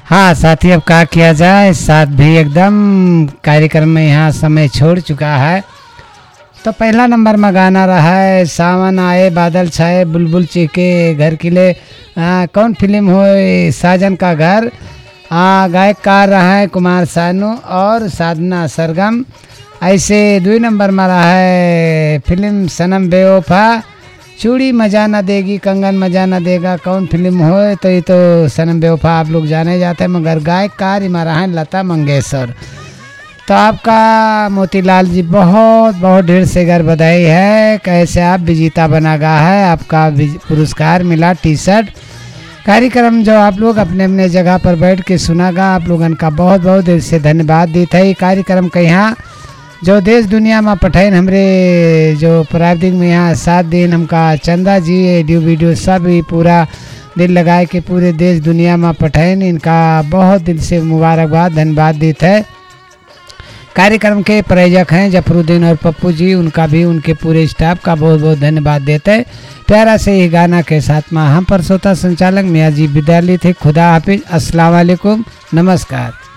हाँ साथी, अब क्या किया जाए, साथ भी एकदम कार्यक्रम में यहाँ समय छोड़ चुका है। तो पहला नंबर में गाना रहा है सावन आए बादल छाए बुलबुल चीखे घर किले, कौन फिल्म हो साजन का घर। गायककार रहा है कुमार सानू और साधना सरगम। ऐसे 2 नंबर में रहा है फिल्म सनम बेवफा, चूड़ी मजा न देगी कंगन मजा न देगा, कौन फिल्म हो तो ये तो सनम बेवफा आप लोग जाने जाते हैं, मगर गायककार इमा रहा है लता मंगेशकर। तो आपका मोतीलाल जी बहुत बहुत ढेर से घर बधाई है, कैसे आप विजेता बना गा है, आपका पुरस्कार मिला टी-शर्ट। कार्यक्रम जो आप लोग अपने अपने जगह पर बैठ के सुनागा, आप लोगन का बहुत बहुत दिल से धन्यवाद देता है। कार्यक्रम के यहाँ जो देश दुनिया में पठाइन हमरे जो प्राविधिक में यहाँ 7 दिन हमका चंदा जी एडियो वीडियो सब ही पूरा दिल लगाए के पूरे देश दुनिया में पठाइन, इनका बहुत दिल से मुबारकबाद धन्यवाद देता है। कार्यक्रम के प्रायोजक हैं जफरुद्दीन और पप्पू जी, उनका भी उनके पूरे स्टाफ का बहुत बहुत धन्यवाद देते हैं। प्यारा से ये गाना के साथ में हम पर श्रोता संचालक मियाँ जी विद्यालय थे। खुदा हाफिज, अस्सलाम वालेकुम, नमस्कार।